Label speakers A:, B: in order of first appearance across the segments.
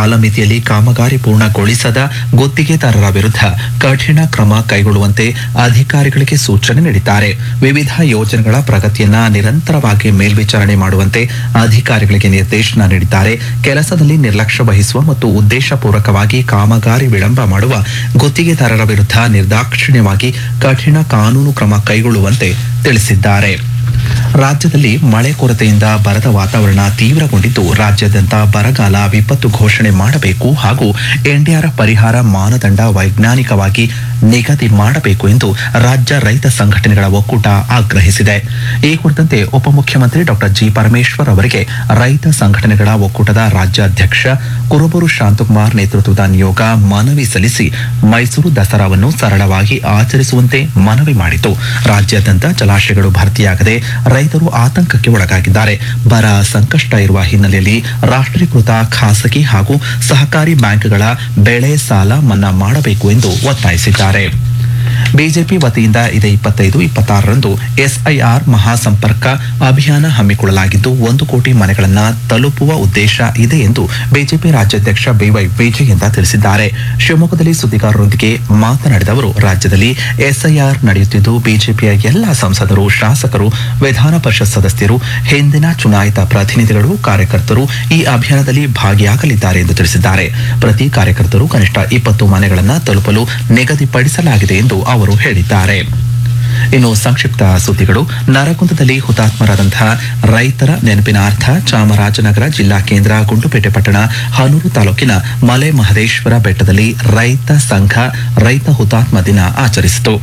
A: ಕಾಲಮಿತಿಯಲ್ಲಿ ಕಾಮಗಾರಿ ಪೂರ್ಣಗೊಳಿಸದ ಗುತ್ತಿಗೆದಾರರ ವಿರುದ್ಧ ಕಠಿಣ ಕ್ರಮ ಕೈಗೊಳ್ಳುವಂತೆ ಅಧಿಕಾರಿಗಳಿಗೆ ಸೂಚನೆ ನೀಡಿದ್ದಾರೆ. ವಿವಿಧ ಯೋಜನೆಗಳ ಪ್ರಗತಿಯನ್ನ ನಿರಂತರವಾಗಿ ಮೇಲ್ವಿಚಾರಣೆ ಮಾಡುವಂತೆ ಅಧಿಕಾರಿಗಳಿಗೆ ನಿರ್ದೇಶನ ನೀಡಿದ್ದಾರೆ. ಕೆಲಸದಲ್ಲಿ ನಿರ್ಲಕ್ಷ್ಯ ವಹಿಸುವ ಮತ್ತು ಉದ್ದೇಶಪೂರ್ವಕವಾಗಿ ಕಾಮಗಾರಿ ವಿಳಂಬ ಮಾಡುವ ಗುತ್ತಿಗೆದಾರರ ವಿರುದ್ಧ ನಿರ್ದಾಕ್ಷಿಣ್ಯವಾಗಿ ಕಠಿಣ ಕಾನೂನು ಕ್ರಮ ಕೈಗೊಳ್ಳುವಂತೆ ತಿಳಿಸಿದ್ದಾರೆ. ರಾಜ್ಯದಲ್ಲಿ ಮಳೆ ಕೊರತೆಯಿಂದ ಬರದ ವಾತಾವರಣ ತೀವ್ರಗೊಂಡಿದ್ದು, ರಾಜ್ಯಾದ್ಯಂತ ಬರಗಾಲ ವಿಪತ್ತು ಘೋಷಣೆ ಮಾಡಬೇಕು ಹಾಗೂ ಎನ್ಡಿಆರ್ಎಫ್ ಪರಿಹಾರ ಮಾನದಂಡ ವೈಜ್ಞಾನಿಕವಾಗಿ ನಿಗದಿ ಮಾಡಬೇಕು ಎಂದು ರಾಜ್ಯ ರೈತ ಸಂಘಟನೆಗಳ ಒಕ್ಕೂಟ ಆಗ್ರಹಿಸಿದೆ. ಈ ಕುರಿತಂತೆ ಉಪಮುಖ್ಯಮಂತ್ರಿ ಡಾಕ್ಟರ್ ಜಿ ಪರಮೇಶ್ವರ್ ಅವರಿಗೆ ರೈತ ಸಂಘಟನೆಗಳ ಒಕ್ಕೂಟದ ರಾಜ್ಯಾಧ್ಯಕ್ಷ ಕುರುಬೂರು ಶಾಂತಕುಮಾರ್ ನೇತೃತ್ವದ ನಿಯೋಗ ಮನವಿ ಸಲ್ಲಿಸಿ ಮೈಸೂರು ದಸರಾವನ್ನು ಸರಳವಾಗಿ ಆಚರಿಸುವಂತೆ ಮನವಿ ಮಾಡಿತು. ರಾಜ್ಯಾದ್ಯಂತ ಜಲಾಶಯಗಳು ಭರ್ತಿಯಾಗದೆ ರೈತರು ಆತಂಕಕ್ಕೆ ಒಳಗಾಗಿದ್ದಾರೆ. ಬರ ಸಂಕಷ್ಟ ಇರುವ ಹಿನ್ನೆಲೆಯಲ್ಲಿ ರಾಷ್ಟ್ರೀಕೃತ ಖಾಸಗಿ ಹಾಗೂ ಸಹಕಾರಿ ಬ್ಯಾಂಕ್ಗಳ ಬೆಳೆ ಸಾಲ ಮನ್ನಾ ಮಾಡಬೇಕು ಎಂದು ಒತ್ತಾಯಿಸಿದ್ದಾರೆ. ಬಿಜೆಪಿ ವತಿಯಿಂದ ಇದೇ 25-26ರಂದು ಎಸ್ಐಆರ್ ಮಹಾಸಂಪರ್ಕ ಅಭಿಯಾನ ಹಮ್ಮಿಕೊಳ್ಳಲಾಗಿದ್ದು 1 ಕೋಟಿ ಮನೆಗಳನ್ನು ತಲುಪುವ ಉದ್ದೇಶ ಇದೆ ಎಂದು ಬಿಜೆಪಿ ರಾಜ್ಯಾಧ್ಯಕ್ಷ ಬಿವೈ ವಿಜಯೇಂದ್ರ ತಿಳಿಸಿದ್ದಾರೆ. ಶಿವಮೊಗ್ಗದಲ್ಲಿ ಸುದ್ದಿಗಾರರೊಂದಿಗೆ ಮಾತನಾಡಿದ ಅವರು, ರಾಜ್ಯದಲ್ಲಿ ಎಸ್ಐಆರ್ ನಡೆಯುತ್ತಿದ್ದು ಬಿಜೆಪಿಯ ಎಲ್ಲ ಸಂಸದರು, ಶಾಸಕರು, ವಿಧಾನ ಪರಿಷತ್ ಸದಸ್ಯರು, ಹಿಂದಿನ ಚುನಾಯಿತ ಪ್ರತಿನಿಧಿಗಳು, ಕಾರ್ಯಕರ್ತರು ಈ ಅಭಿಯಾನದಲ್ಲಿ ಭಾಗಿಯಾಗಲಿದ್ದಾರೆ ಎಂದು ತಿಳಿಸಿದ್ದಾರೆ. ಪ್ರತಿ ಕಾರ್ಯಕರ್ತರು ಕನಿಷ್ಠ 20 ಮನೆಗಳನ್ನು ತಲುಪಲು ನಿಗದಿಪಡಿಸಲಾಗಿದೆ ಎಂದು ಅವರು ಹೇಳಿದ್ದಾರೆ. ಇನ್ನು ಸಂಕ್ಷಿಪ್ತ ಸುದ್ದಿಗಳು. ನರಗುಂದದಲ್ಲಿ ಹುತಾತ್ಮರಾದಂತಹ ರೈತರ ನೆನಪಿನಾರ್ಥ ಚಾಮರಾಜನಗರ ಜಿಲ್ಲಾ ಕೇಂದ್ರ, ಗುಂಡ್ಲುಪೇಟೆ ಪಟ್ಟಣ, ಹನೂರು ತಾಲೂಕಿನ ಮಲೆ ಮಹದೇಶ್ವರ ಬೆಟ್ಟದಲ್ಲಿ ರೈತ ಸಂಘ ರೈತ ಹುತಾತ್ಮ ದಿನ ಆಚರಿಸಿತು.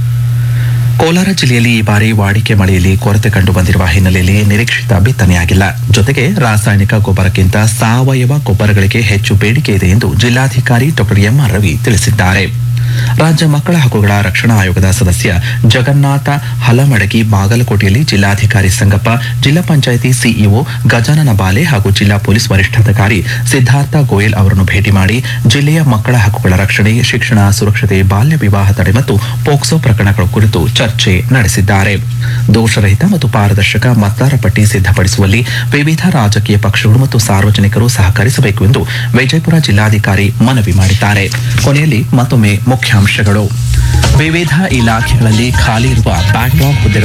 A: ಕೋಲಾರ ಜಿಲ್ಲೆಯಲ್ಲಿ ಈ ಬಾರಿ ವಾಡಿಕೆ ಮಳೆಯಲ್ಲಿ ಕೊರತೆ ಕಂಡು ಬಂದಿರುವ ಹಿನ್ನೆಲೆಯಲ್ಲಿ ನಿರೀಕ್ಷಿತ ಬಿತ್ತನೆಯಾಗಿಲ್ಲ. ಜೊತೆಗೆ ರಾಸಾಯನಿಕ ಗೊಬ್ಬರಕ್ಕಿಂತ ಸಾವಯವ ಗೊಬ್ಬರಗಳಿಗೆ ಹೆಚ್ಚು ಬೇಡಿಕೆ ಇದೆ ಎಂದು ಜಿಲ್ಲಾಧಿಕಾರಿ ಡಾಕ್ಟರ್ ಎಂಆರ್ ರವಿ ತಿಳಿಸಿದ್ದಾರೆ. ರಾಜ್ಯ ಮಕ್ಕಳ ಹಕ್ಕುಗಳ ರಕ್ಷಣಾ ಆಯೋಗದ ಸದಸ್ಯ ಜಗನ್ನಾಥ ಹಲಮಡಗಿ ಬಾಗಲಕೋಟೆಯಲ್ಲಿ ಜಿಲ್ಲಾಧಿಕಾರಿ ಸಂಗಪ್ಪ, ಜಿಲ್ಲಾ ಪಂಚಾಯಿತಿ ಸಿಇಒ ಗಜಾನನ ಬಾಲೆ ಹಾಗೂ ಜಿಲ್ಲಾ ಪೊಲೀಸ್ ವರಿಷ್ಠಾಧಿಕಾರಿ ಸಿದ್ಧಾರ್ಥ ಗೋಯಲ್ ಅವರನ್ನು ಭೇಟಿ ಮಾಡಿ ಜಿಲ್ಲೆಯ ಮಕ್ಕಳ ಹಕ್ಕುಗಳ ರಕ್ಷಣೆ, ಶಿಕ್ಷಣ, ಸುರಕ್ಷತೆ, ಬಾಲ್ಯ ವಿವಾಹ ತಡೆ ಮತ್ತು ಪೋಕ್ಸೋ ಪ್ರಕರಣಗಳ ಕುರಿತು ಚರ್ಚೆ ನಡೆಸಿದ್ದಾರೆ. ದೋಷರಹಿತ ಮತ್ತು ಪಾರದರ್ಶಕ ಮತದಾರ ಪಟ್ಟಿ ಸಿದ್ಧಪಡಿಸುವಲ್ಲಿ ವಿವಿಧ ರಾಜಕೀಯ ಪಕ್ಷಗಳು ಮತ್ತು ಸಾರ್ವಜನಿಕರು ಸಹಕರಿಸಬೇಕು ಎಂದು ವಿಜಯಪುರ ಜಿಲ್ಲಾಧಿಕಾರಿ ಮನವಿ ಮಾಡಿದ್ದಾರೆ. ಕೊನೆಯಲ್ಲಿ ಮತ್ತೊಮ್ಮೆ ಮುಖ್ಯಾಂಶಗಳು. ವಿವಿಧ ಇಲಾಖೆಗಳಲ್ಲಿ ಖಾಲಿ ಇರುವ ಬ್ಯಾಕ್ಲಾಗ್ ಹುದ್ದೆಗಳ